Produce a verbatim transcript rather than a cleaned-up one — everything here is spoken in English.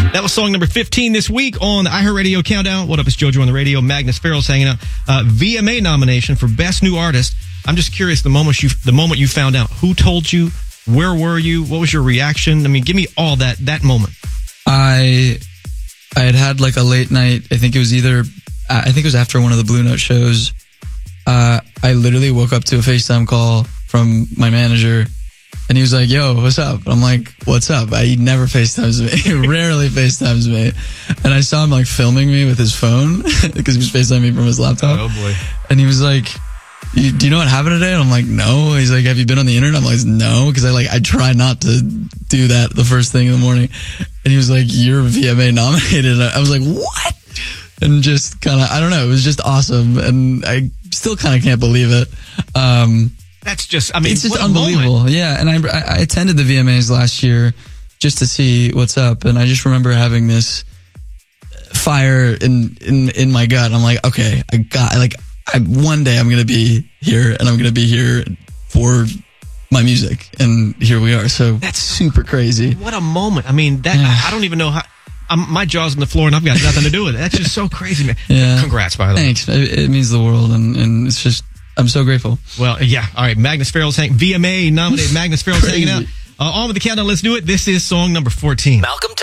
That was song number fifteen this week on the iHeartRadio Countdown. What up, it's JoJo on the radio. Magnus Farrell's hanging out. Uh, V M A nomination for Best New Artist. I'm just curious, the moment you the moment you found out, who told you? Where were you? What was your reaction? I mean, give me all that that moment. I I had had like a late night. I think it was either, I think it was after one of the Blue Note shows. Uh, I literally woke up to a FaceTime call from my manager. And he was like, yo, what's up? I'm like, what's up? I, he never FaceTimes me. He rarely FaceTimes me. And I saw him like filming me with his phone because he was FaceTiming me from his laptop. Oh boy. And he was like, do you know what happened today? And I'm like, no. He's like, have you been on the internet? I'm like, no. Because I like, I try not to do that the first thing in the morning. And he was like, you're V M A nominated. And I was like, what? And just kind of, I don't know. It was just awesome. And I still kind of can't believe it. Um, That's just, I mean, it's just what a unbelievable. moment. Yeah. And I, I attended the V M As last year just to see what's up. And I just remember having this fire in, in, in my gut. I'm like, okay, I got, like, I, one day I'm going to be here and I'm going to be here for my music. And here we are. So that's super crazy. What a moment. I mean, that, Yeah. I don't even know how, I'm, my jaw's on the floor and I've got nothing to do with it. That's just so crazy, man. Yeah. Congrats, by the way. Thanks. It, it means the world. And, and it's just, I'm so grateful. Well, yeah. All right. Magnus Farrell's hang- V M A nominated Magnus Farrell's hanging out. Uh, on with the countdown. Let's do it. This is song number fourteen. Malcolm